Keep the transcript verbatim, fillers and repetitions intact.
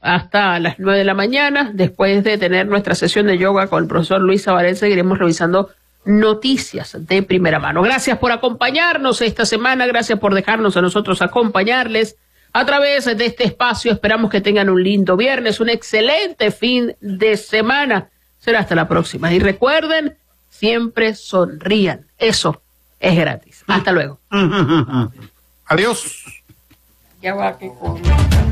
hasta las nueve de la mañana. Después de tener nuestra sesión de yoga con el profesor Luis Zabarel, seguiremos revisando noticias de primera mano. Gracias por acompañarnos esta semana, gracias por dejarnos a nosotros acompañarles a través de este espacio. Esperamos que tengan un lindo viernes, un excelente fin de semana. Será hasta la próxima. Y recuerden, siempre sonrían. Eso es gratis. Hasta luego. Adiós. Ya va que con...